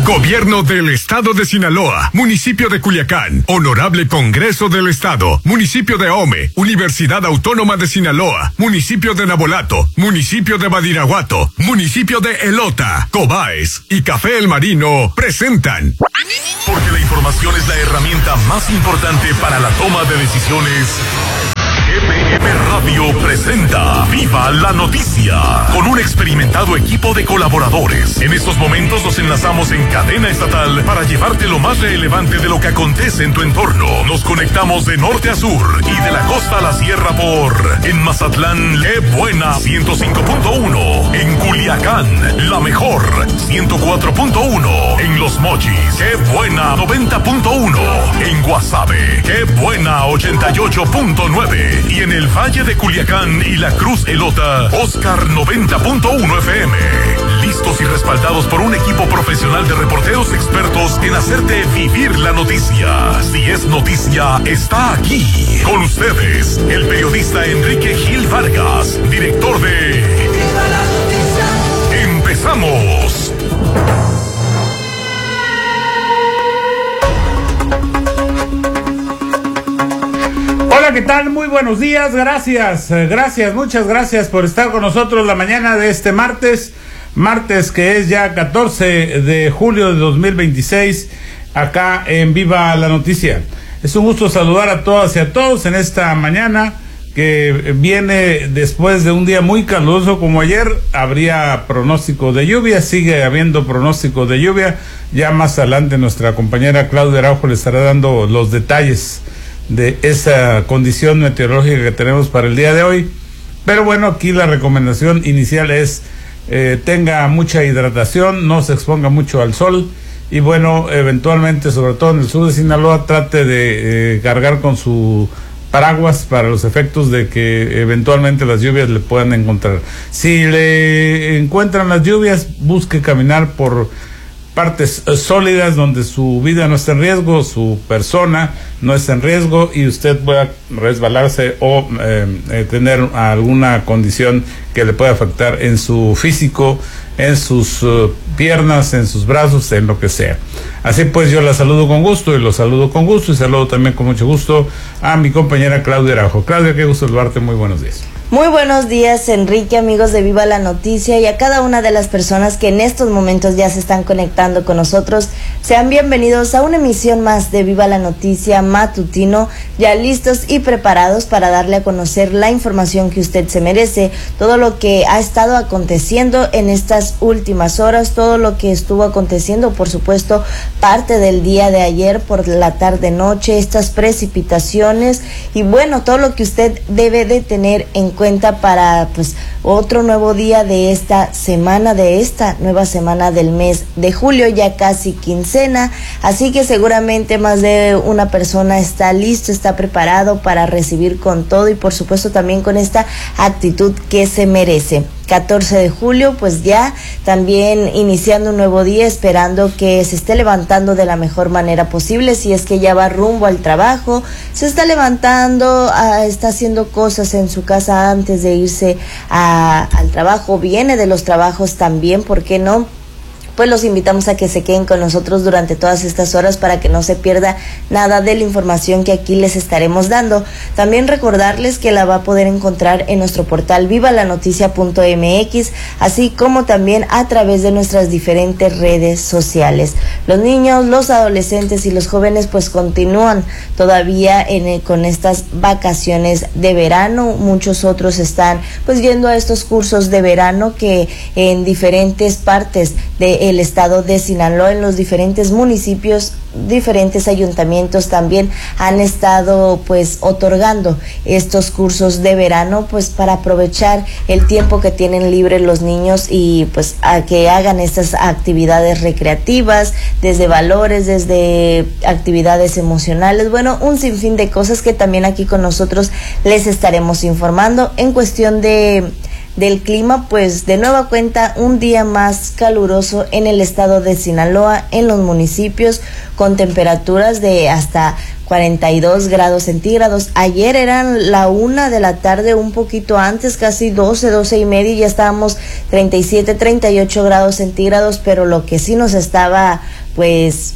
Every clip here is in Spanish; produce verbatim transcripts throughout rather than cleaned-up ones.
Gobierno del Estado de Sinaloa, Municipio de Culiacán, Honorable Congreso del Estado, Municipio de Ahome, Universidad Autónoma de Sinaloa, Municipio de Nabolato, Municipio de Badiraguato, Municipio de Elota, Cobaes y Café El Marino presentan. Porque la información es la herramienta más importante para la toma de decisiones. G P M Radio presenta Viva la Noticia, con un experimentado equipo de colaboradores. En estos momentos nos enlazamos en cadena estatal para llevarte lo más relevante de lo que acontece en tu entorno. Nos conectamos de norte a sur y de la costa a la sierra por en Mazatlán, Qué Buena ciento cinco punto uno, en Culiacán, La Mejor ciento cuatro punto uno, en Los Mochis, Qué Buena noventa punto uno, en Guasave, Qué Buena ochenta y ocho punto nueve. Y en el Valle de Culiacán y la Cruz Elota, Oscar noventa punto uno F M. Listos y respaldados por un equipo profesional de reporteros expertos en hacerte vivir la noticia. Si es noticia, está aquí. Con ustedes, el periodista Enrique Gil Vargas, director de Viva la Noticia. ¡Empezamos! Hola, ¿qué tal? Muy buenos días, gracias, gracias, muchas gracias por estar con nosotros la mañana de este martes, martes que es ya catorce de julio de dos mil veintiséis, acá en Viva la Noticia. Es un gusto saludar a todas y a todos en esta mañana que viene después de un día muy caluroso como ayer. Habría pronóstico de lluvia, sigue habiendo pronóstico de lluvia. Ya más adelante nuestra compañera Claudia Araujo le estará dando los detalles de esa condición meteorológica que tenemos para el día de hoy. Pero bueno, aquí la recomendación inicial es eh, tenga mucha hidratación, no se exponga mucho al sol y bueno, eventualmente, sobre todo en el sur de Sinaloa, trate de eh, cargar con su paraguas para los efectos de que eventualmente las lluvias le puedan encontrar. Si le encuentran las lluvias, busque caminar por partes sólidas donde su vida no está en riesgo, su persona no está en riesgo y usted pueda resbalarse o eh, eh, tener alguna condición que le pueda afectar en su físico, en sus uh, piernas, en sus brazos, en lo que sea. Así pues, yo la saludo con gusto y lo saludo con gusto y saludo también con mucho gusto a mi compañera Claudia Araujo. Claudia, qué gusto saludarte, muy buenos días. Muy buenos días, Enrique, amigos de Viva la Noticia, y a cada una de las personas que en estos momentos ya se están conectando con nosotros. Sean bienvenidos a una emisión más de Viva la Noticia matutino, ya listos y preparados para darle a conocer la información que usted se merece, todo lo que ha estado aconteciendo en estas últimas horas, todo lo que estuvo aconteciendo, por supuesto, parte del día de ayer por la tarde-noche, estas precipitaciones y bueno, todo lo que usted debe de tener en cuenta para pues otro nuevo día de esta semana, de esta nueva semana del mes de julio, ya casi quincena, así que seguramente más de una persona está listo, está preparado para recibir con todo y por supuesto también con esta actitud que se merece. catorce de julio, pues ya también iniciando un nuevo día, esperando que se esté levantando de la mejor manera posible, si es que ya va rumbo al trabajo, se está levantando, uh, está haciendo cosas en su casa antes de irse a, al trabajo, viene de los trabajos también, ¿por qué no? Pues los invitamos a que se queden con nosotros durante todas estas horas para que no se pierda nada de la información que aquí les estaremos dando. También recordarles que la va a poder encontrar en nuestro portal viva la noticia punto m x, así como también a través de nuestras diferentes redes sociales. Los niños, los adolescentes y los jóvenes pues continúan todavía en, con estas vacaciones de verano. Muchos otros están pues yendo a estos cursos de verano que en diferentes partes de el estado de Sinaloa, en los diferentes municipios, diferentes ayuntamientos también han estado pues otorgando estos cursos de verano pues para aprovechar el tiempo que tienen libre los niños y pues a que hagan estas actividades recreativas, desde valores, desde actividades emocionales, bueno, un sinfín de cosas que también aquí con nosotros les estaremos informando en cuestión de del clima, pues de nueva cuenta un día más caluroso en el estado de Sinaloa, en los municipios con temperaturas de hasta cuarenta y dos grados centígrados. Ayer eran la una de la tarde, un poquito antes, casi doce, doce y media, y ya estábamos treinta y siete, treinta y ocho grados centígrados, pero lo que sí nos estaba pues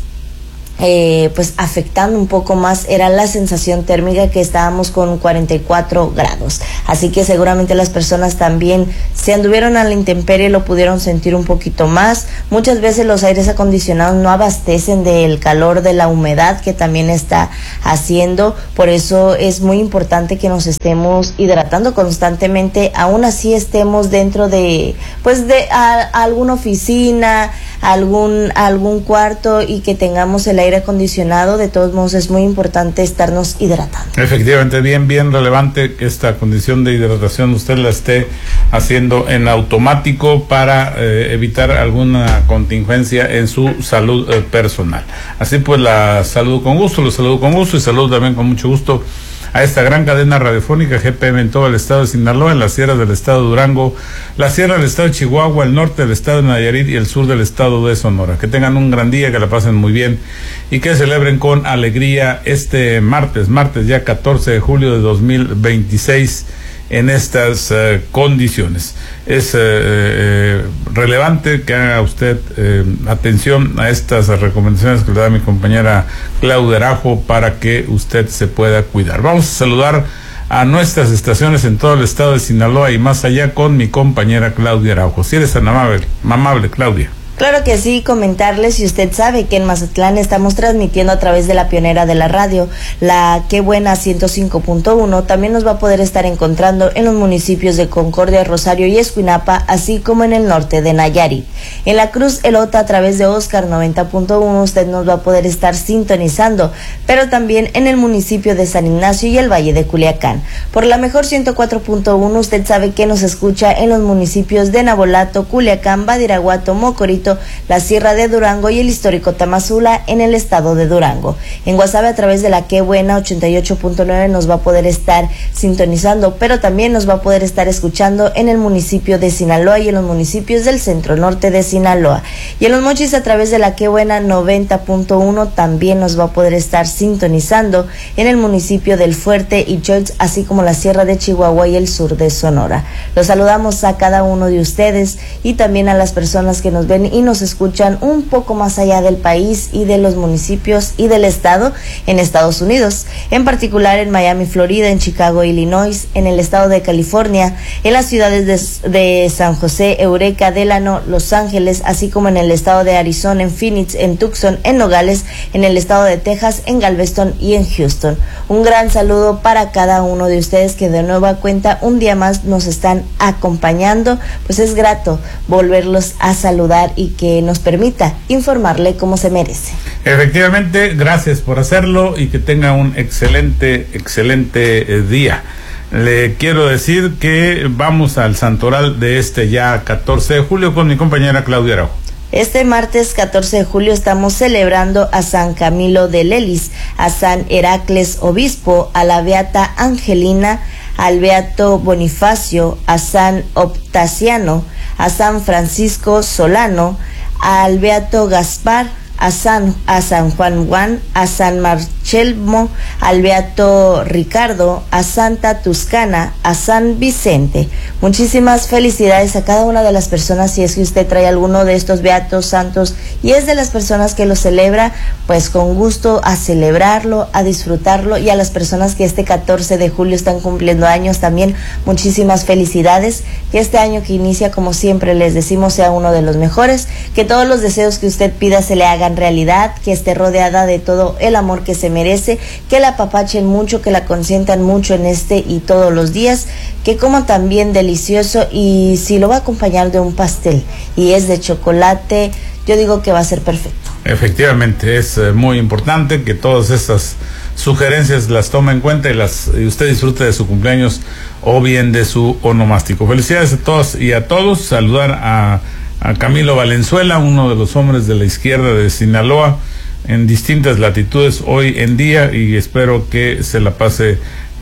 Eh, pues afectando un poco más era la sensación térmica, que estábamos con cuarenta y cuatro grados, así que seguramente las personas también se anduvieron a la intemperie, lo pudieron sentir un poquito más. Muchas veces los aires acondicionados no abastecen del calor de la humedad que también está haciendo, por eso es muy importante que nos estemos hidratando constantemente, aún así estemos dentro de pues de a, a alguna oficina, algún algún cuarto, y que tengamos el aire acondicionado. De todos modos es muy importante estarnos hidratando. Efectivamente, bien, bien relevante que esta condición de hidratación usted la esté haciendo en automático para eh, evitar alguna contingencia en su salud eh, personal. Así pues, la saludo con gusto, los saludo con gusto y saludo también con mucho gusto a esta gran cadena radiofónica G P M en todo el estado de Sinaloa, en las sierras del estado de Durango, la sierra del estado de Chihuahua, el norte del estado de Nayarit y el sur del estado de Sonora. Que tengan un gran día, que la pasen muy bien y que celebren con alegría este martes, martes ya catorce de julio de dos mil veintiséis en estas uh, condiciones. Es uh, uh, relevante que haga usted uh, atención a estas recomendaciones que le da mi compañera Claudia Araujo para que usted se pueda cuidar. Vamos a saludar a nuestras estaciones en todo el estado de Sinaloa y más allá con mi compañera Claudia Araujo. Si eres tan amable, amable Claudia. Claro que sí, comentarles, si usted sabe que en Mazatlán estamos transmitiendo a través de la pionera de la radio, la Qué Buena ciento cinco punto uno, también nos va a poder estar encontrando en los municipios de Concordia, Rosario y Escuinapa, así como en el norte de Nayarit. En la Cruz Elota a través de Oscar noventa punto uno usted nos va a poder estar sintonizando, pero también en el municipio de San Ignacio y el Valle de Culiacán. Por la Mejor ciento cuatro punto uno usted sabe que nos escucha en los municipios de Nabolato, Culiacán, Badiraguato, Mocorito, la Sierra de Durango y el histórico Tamazula en el estado de Durango. En Guasave a través de la Qué Buena ochenta y ocho punto nueve nos va a poder estar sintonizando, pero también nos va a poder estar escuchando en el municipio de Sinaloa y en los municipios del centro norte de Sinaloa. Y en Los Mochis a través de la Qué Buena noventa punto uno también nos va a poder estar sintonizando en el municipio del Fuerte y Choix, así como la Sierra de Chihuahua y el sur de Sonora. Los saludamos a cada uno de ustedes y también a las personas que nos ven y nos escuchan un poco más allá del país y de los municipios y del estado en Estados Unidos, en particular en Miami, Florida, en Chicago, Illinois, en el estado de California, en las ciudades de, de San José, Eureka, Delano, Los Ángeles, así como en el estado de Arizona, en Phoenix, en Tucson, en Nogales, en el estado de Texas, en Galveston y en Houston. Un gran saludo para cada uno de ustedes que de nueva cuenta un día más nos están acompañando, pues es grato volverlos a saludar y que nos permita informarle como se merece. Efectivamente, gracias por hacerlo y que tenga un excelente, excelente eh, día. Le quiero decir que vamos al santoral de este ya catorce de julio con mi compañera Claudia Araujo. Este martes catorce de julio estamos celebrando a San Camilo de Lelis, a San Heracles Obispo, a la Beata Angelina, al Beato Bonifacio, a San Optaciano, a San Francisco Solano, al Beato Gaspar, a San, a San Juan Juan, a San Marchelmo, al Beato Ricardo, a Santa Tuscana, a San Vicente. Muchísimas felicidades a cada una de las personas. Si es que usted trae alguno de estos beatos santos y es de las personas que lo celebra, pues con gusto a celebrarlo, a disfrutarlo, y a las personas que este catorce de julio están cumpliendo años también, muchísimas felicidades. Que este año que inicia, como siempre les decimos, sea uno de los mejores, que todos los deseos que usted pida se le hagan realidad, que esté rodeada de todo el amor que se merece, que la apapachen mucho, que la consientan mucho en este y todos los días, que coma también delicioso, y si lo va a acompañar de un pastel y es de chocolate, yo digo que va a ser perfecto. Efectivamente, es eh, muy importante que todas estas sugerencias las tome en cuenta y las y usted disfrute de su cumpleaños o bien de su onomástico. Felicidades a todos y a todos. Saludar a a Camilo Valenzuela, uno de los hombres de la izquierda de Sinaloa, en distintas latitudes hoy en día, y espero que se la pase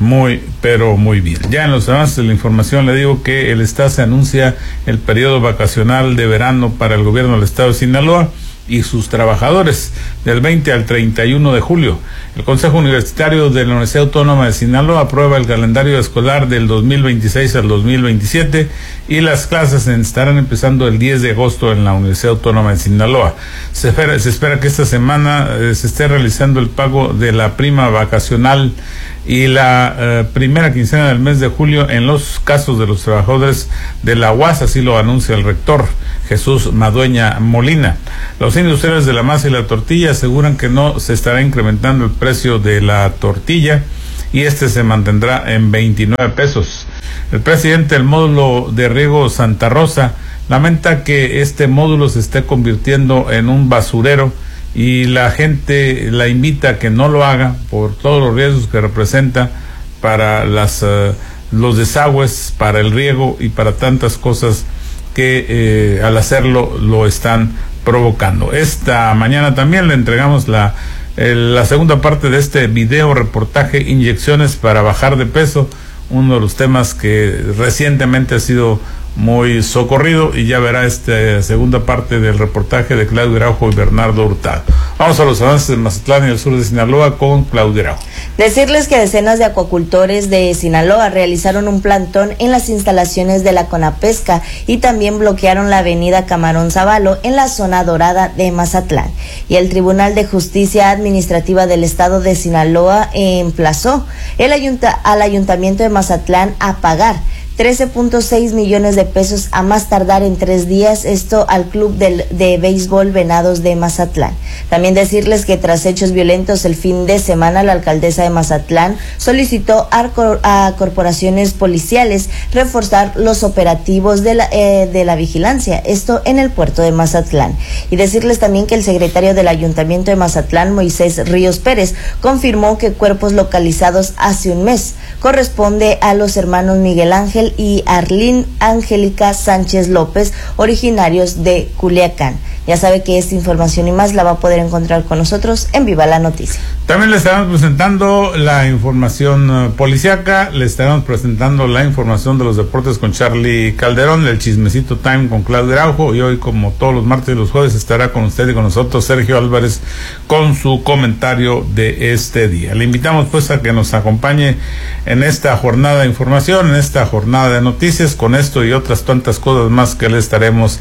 muy, pero muy bien. Ya en los avances de la información le digo que el Estado se anuncia el periodo vacacional de verano para el gobierno del Estado de Sinaloa y sus trabajadores del veinte al treinta y uno de julio. El Consejo Universitario de la Universidad Autónoma de Sinaloa aprueba el calendario escolar del dos mil veintiséis al dos mil veintisiete y las clases estarán empezando el diez de agosto en la Universidad Autónoma de Sinaloa. Se espera, se espera que esta semana eh, se esté realizando el pago de la prima vacacional y la eh, primera quincena del mes de julio en los casos de los trabajadores de la U A S, así lo anuncia el rector Jesús Madueña Molina. Los industriales de la masa y la tortilla aseguran que no se estará incrementando el precio de la tortilla y este se mantendrá en veintinueve pesos. El presidente del módulo de riego Santa Rosa lamenta que este módulo se esté convirtiendo en un basurero y la gente la invita a que no lo haga por todos los riesgos que representa para las uh, los desagües, para el riego y para tantas cosas que eh, al hacerlo lo están provocando. Esta mañana también le entregamos la eh, la segunda parte de este video reportaje Inyecciones para bajar de peso, uno de los temas que recientemente ha sido muy socorrido, y ya verá esta segunda parte del reportaje de Claudio Araujo y Bernardo Hurtado. Vamos a los avances de Mazatlán y el sur de Sinaloa con Claudio Araujo. Decirles que decenas de acuacultores de Sinaloa realizaron un plantón en las instalaciones de la Conapesca y también bloquearon la avenida Camarón Zabalo en la zona dorada de Mazatlán. Y el Tribunal de Justicia Administrativa del Estado de Sinaloa emplazó el ayunta, al Ayuntamiento de Mazatlán a pagar trece punto seis millones de pesos a más tardar en tres días, esto al Club del, de Béisbol Venados de Mazatlán. También decirles que tras hechos violentos el fin de semana, la alcaldesa de Mazatlán solicitó a, a corporaciones policiales reforzar los operativos de la, eh, de la vigilancia, esto en el puerto de Mazatlán. Y decirles también que el secretario del Ayuntamiento de Mazatlán, Moisés Ríos Pérez, confirmó que cuerpos localizados hace un mes corresponde a los hermanos Miguel Ángel y Arlín Angélica Sánchez López, originarios de Culiacán. Ya sabe que esta información y más la va a poder encontrar con nosotros en Viva la Noticia. También le estaremos presentando la información uh, policiaca, le estaremos presentando la información de los deportes con Charlie Calderón, el Chismecito Time con Claudio Araujo, y hoy, como todos los martes y los jueves, estará con usted y con nosotros Sergio Álvarez con su comentario de este día. Le invitamos pues a que nos acompañe en esta jornada de información, en esta jornada de noticias, con esto y otras tantas cosas más que le estaremos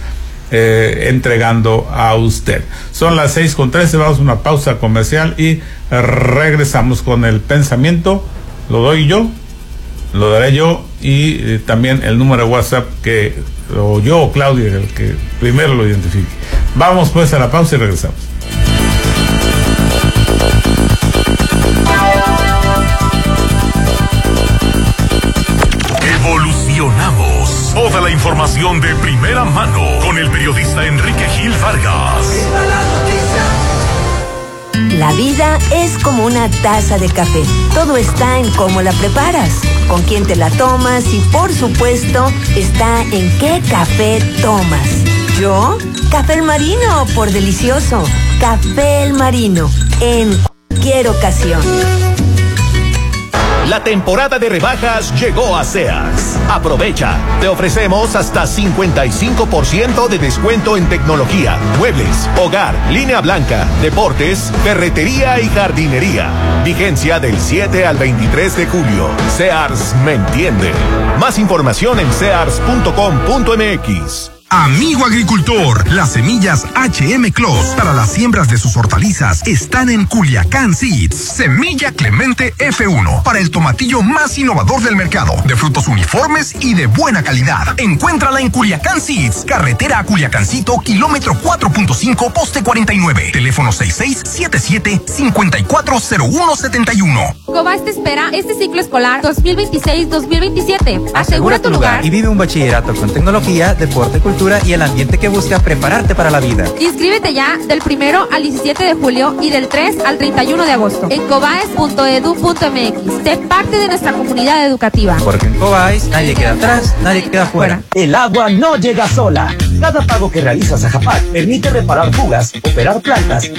Eh, entregando a usted. Son las seis con trece, vamos a una pausa comercial y regresamos con el pensamiento. Lo doy yo, lo daré yo, y eh, también el número de WhatsApp que o yo o Claudia, el que primero lo identifique. Vamos pues a la pausa y regresamos. Evolucionamos. Toda la información de primera mano con el periodista Enrique Gil Vargas. La vida es como una taza de café. Todo está en cómo la preparas, con quién te la tomas y, por supuesto, está en qué café tomas. ¿Yo? Café El Marino, por delicioso. Café El Marino, en cualquier ocasión. La temporada de rebajas llegó a Sears. Aprovecha. Te ofrecemos hasta cincuenta y cinco por ciento de descuento en tecnología, muebles, hogar, línea blanca, deportes, ferretería y jardinería. Vigencia del siete al veintitrés de julio. Sears me entiende. Más información en sears punto com punto m x. Amigo agricultor, las semillas H M Clos para las siembras de sus hortalizas están en Culiacán Seeds. Semilla Clemente F uno para el tomatillo más innovador del mercado, de frutos uniformes y de buena calidad. Encuéntrala en Culiacán Seeds, carretera a Culiacancito, kilómetro cuatro punto cinco, poste cuarenta y nueve, teléfono seis seis siete siete, cinco cuatro cero uno siete uno. Cobas te espera este ciclo escolar dos mil veintiséis dos mil veintisiete. Asegura tu lugar y vive un bachillerato con tecnología, deporte, cultura y el ambiente que busca prepararte para la vida. Inscríbete ya del primero al diecisiete de julio y del tres al treinta y uno de agosto en cobaes punto edu punto m x. Sé parte de nuestra comunidad educativa. Porque en Cobaes nadie queda atrás, nadie queda fuera. El agua no llega sola. Cada pago que realizas a Japac permite reparar fugas, operar plantas